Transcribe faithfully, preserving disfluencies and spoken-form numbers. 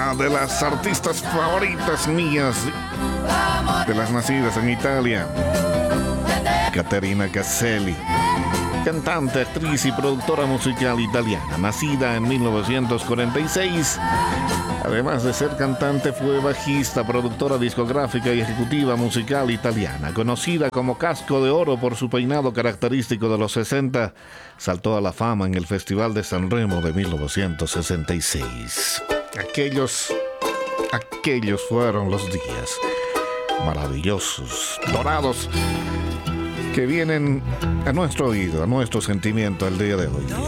una de las artistas favoritas mías, de las nacidas en Italia, Caterina Caselli, cantante, actriz y productora musical italiana, nacida en mil novecientos cuarenta y seis. Además de ser cantante, fue bajista, productora discográfica y ejecutiva musical italiana. Conocida como Casco de Oro por su peinado característico de los sesenta, saltó a la fama en el Festival de San Remo de mil novecientos sesenta y seis. Aquellos, aquellos fueron los días maravillosos, dorados, que vienen a nuestro oído, a nuestro sentimiento el día de hoy.